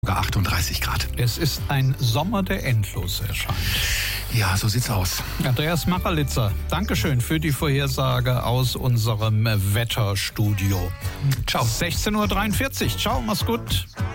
38 Grad. Es ist ein Sommer, der endlos erscheint. Ja, so sieht's aus. Andreas Macherlitzer, Dankeschön für die Vorhersage aus unserem Wetterstudio. Ciao. 16:43 Uhr. Ciao, mach's gut.